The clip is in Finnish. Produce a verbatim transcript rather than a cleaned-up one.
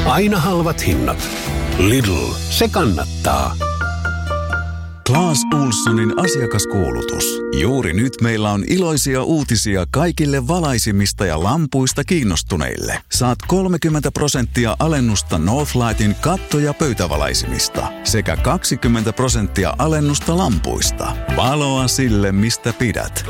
Aina halvat hinnat. Lidl, se kannattaa. Clas Ohlsonin asiakaskuulutus. Juuri nyt meillä on iloisia uutisia kaikille valaisimista ja lampuista kiinnostuneille. Saat kolmekymmentä prosenttia alennusta Northlightin katto- ja pöytävalaisimista sekä kaksikymmentä prosenttia alennusta lampuista. Valoa sille, mistä pidät.